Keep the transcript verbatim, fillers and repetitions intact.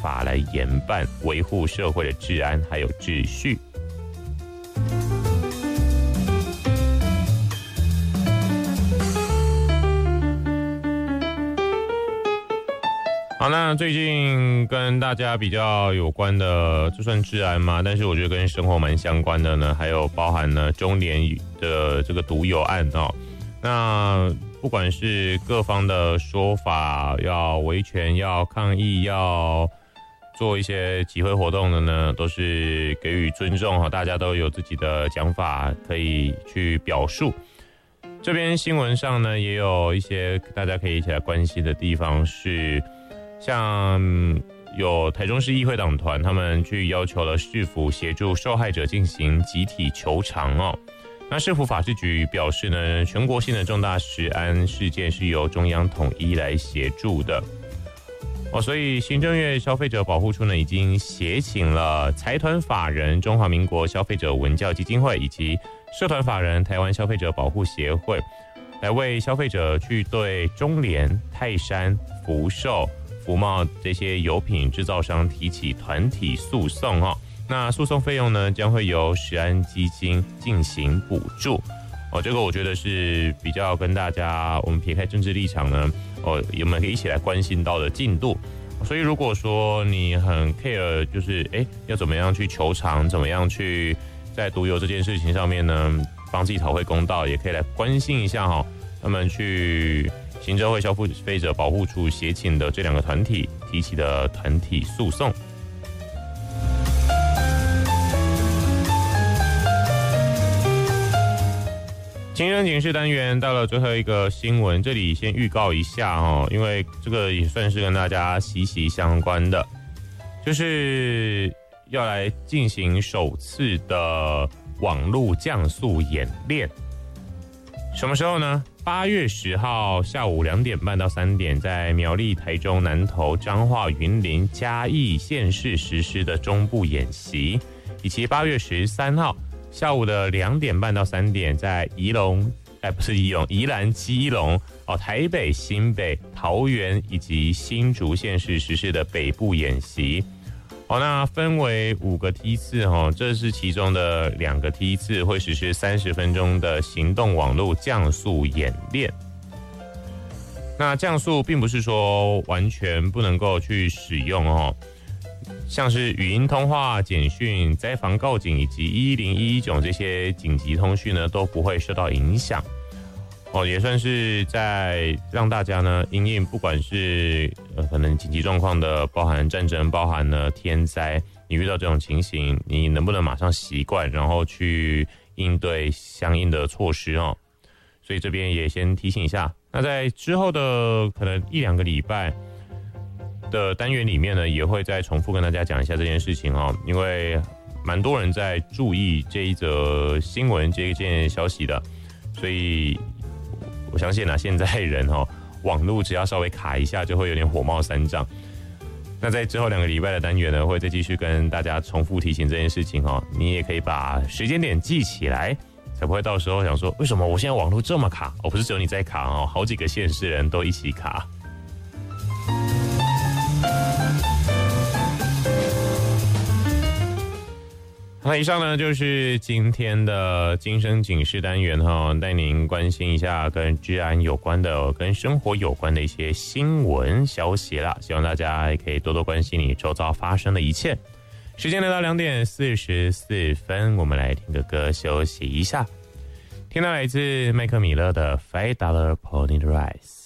法来严办，维护社会的治安还有秩序。好，那最近跟大家比较有关的，就算治安嘛，但是我觉得跟生活蛮相关的呢，还有包含呢中联的这个毒油案哦。那不管是各方的说法，要维权、要抗议、要做一些集会活动的呢，都是给予尊重哈，大家都有自己的讲法可以去表述。这边新闻上呢，也有一些大家可以一起来关心的地方是。像有台中市议会党团，他们去要求了市府协助受害者进行集体求偿哦。那市府法制局表示呢，全国性的重大食安事件是由中央统一来协助的哦。所以行政院消费者保护处呢，已经协请了财团法人中华民国消费者文教基金会以及社团法人台湾消费者保护协会，来为消费者去对中联、泰山、福寿、福茂这些油品制造商提起团体诉讼哦，那诉讼费用呢将会由食安基金进行补助哦。这个我觉得是比较跟大家，我们撇开政治立场呢，哦，我们可以一起来关心到的进度。所以如果说你很 care， 就是哎要怎么样去求偿，怎么样去在毒油这件事情上面呢，帮自己讨回公道，也可以来关心一下哈、哦，他们去。行政会消费者保护处协请的这两个团体提起的团体诉讼。情人警示单元到了最后一个新闻，这里先预告一下哦，因为这个也算是跟大家息息相关的，就是要来进行首次的网络降速演练。什么时候呢？八月十号下午两点半到三点，在苗栗、台中、南投、彰化、云林、嘉义县市实施的中部演习，以及八月十三号下午的两点半到三点，在宜龙，哎，不是宜龙，宜兰、基隆、哦，台北、新北、桃园以及新竹县市实施的北部演习。好，那分为五个梯次哦，这是其中的两个梯次，会实施三十分钟的行动网络降速演练。那降速并不是说完全不能够去使用哦，像是语音通话、简讯、灾防告警以及一零一九这些紧急通讯呢，都不会受到影响。哦，也算是在让大家呢因应不管是呃可能紧急状况的，包含战争，包含呢天灾，你遇到这种情形，你能不能马上习惯，然后去应对相应的措施哦。所以这边也先提醒一下。那在之后的可能一两个礼拜的单元里面呢，也会再重复跟大家讲一下这件事情哦，因为蛮多人在注意这一则新闻这一件消息的，所以。我相信啊，现在人哦，网络只要稍微卡一下，就会有点火冒三丈。那在之后两个礼拜的单元呢，会再继续跟大家重复提醒这件事情哦。你也可以把时间点记起来，才不会到时候想说，为什么我现在网络这么卡？哦，不是只有你在卡哦，好几个县市人都一起卡。那以上呢就是今天的今生警示单元哈，带您关心一下跟治安有关的、跟生活有关的一些新闻消息啦。希望大家也可以多多关心你周遭发生的一切。时间来到两点四十四分，我们来听个歌休息一下。听到来自麦克米勒的《Five Dollar Pony Rice》。